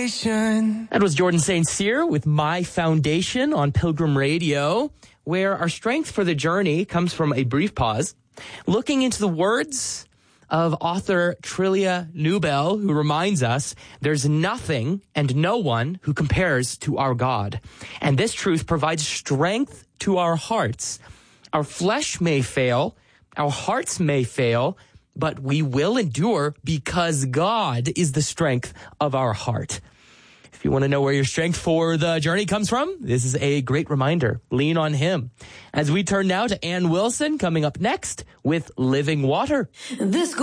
foundation. That was Jordan St. Cyr with My Foundation on Pilgrim Radio, where our strength for the journey comes from a brief pause, looking into the words of author Trillia Newbell, who reminds us there's nothing and no one who compares to our God. And this truth provides strength to our hearts. Our flesh may fail, our hearts may fail, but we will endure because God is the strength of our heart. If you want to know where your strength for the journey comes from, this is a great reminder. Lean on Him. As we turn now to Ann Wilson coming up next with Living Water. This